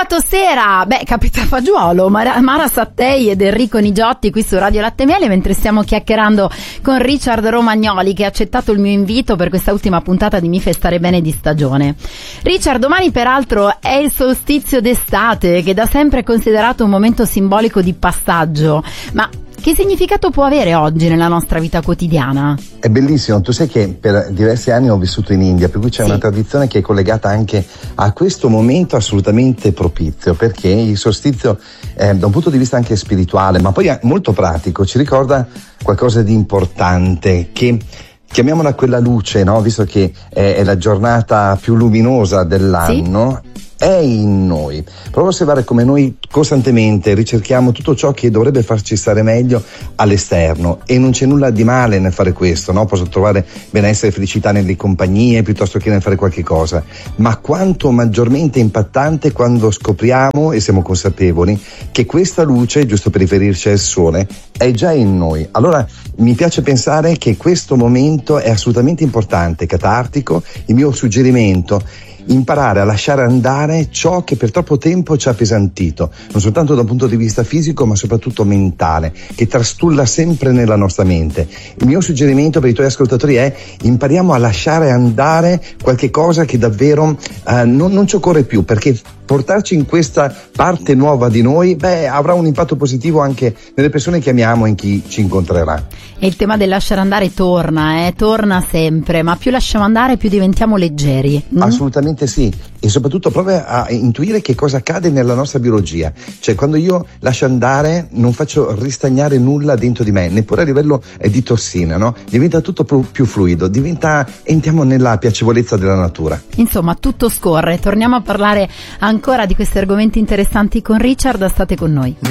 Sabato sera, capita Fagiolo, Mara Sattei ed Enrico Nigiotti qui su Radio Latte e Miele, mentre stiamo chiacchierando con Richard Romagnoli, che ha accettato il mio invito per questa ultima puntata di Mi fai stare bene di stagione. Richard, domani peraltro è il solstizio d'estate, che da sempre è considerato un momento simbolico di passaggio, ma che significato può avere oggi nella nostra vita quotidiana? È bellissimo, tu sai che per diversi anni ho vissuto in India, per cui c'è una tradizione che è collegata anche a questo momento assolutamente propizio, perché il solstizio da un punto di vista anche spirituale, ma poi molto pratico, ci ricorda qualcosa di importante, che chiamiamola quella luce, no? Visto che è la giornata più luminosa dell'anno. Sì. È in noi. Provo a osservare come noi costantemente ricerchiamo tutto ciò che dovrebbe farci stare meglio all'esterno, e non c'è nulla di male nel fare questo, no? Posso trovare benessere e felicità nelle compagnie piuttosto che nel fare qualche cosa, ma quanto maggiormente impattante quando scopriamo e siamo consapevoli che questa luce, giusto per riferirci al sole, è già in noi. Allora mi piace pensare che questo momento è assolutamente importante, catartico. Il mio suggerimento: imparare a lasciare andare ciò che per troppo tempo ci ha appesantito, non soltanto da un punto di vista fisico ma soprattutto mentale, che trastulla sempre nella nostra mente. Il mio suggerimento per i tuoi ascoltatori è: impariamo a lasciare andare qualche cosa che davvero non ci occorre più, perché portarci in questa parte nuova di noi avrà un impatto positivo anche nelle persone che amiamo e in chi ci incontrerà. E il tema del lasciare andare torna sempre, ma più lasciamo andare più diventiamo leggeri. Assolutamente sì, e soprattutto prova a intuire che cosa accade nella nostra biologia. Cioè, quando io lascio andare non faccio ristagnare nulla dentro di me, neppure a livello di tossina, no? Diventa tutto più fluido, entriamo nella piacevolezza della natura. Insomma, tutto scorre. Torniamo a parlare ancora di questi argomenti interessanti con Richard, state con noi.